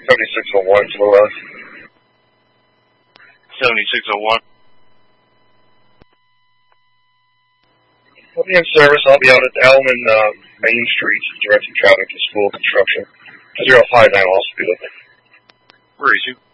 7601 to the left. 7601. I'll be in service. I'll be out at Elman Main Street, directing traffic to school construction. 059 will also be with me. Where is you?